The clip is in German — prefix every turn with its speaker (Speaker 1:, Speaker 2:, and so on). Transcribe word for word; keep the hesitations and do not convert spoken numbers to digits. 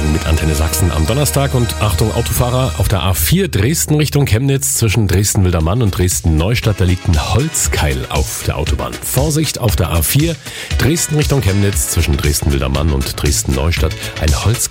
Speaker 1: mit Antenne Sachsen am Donnerstag. Und Achtung Autofahrer, auf der A vier Dresden Richtung Chemnitz zwischen Dresden-Wildermann und Dresden-Neustadt, da liegt ein Holzkeil auf der Autobahn. Vorsicht auf der A vier Dresden Richtung Chemnitz zwischen Dresden-Wildermann und Dresden-Neustadt, ein Holzkeil.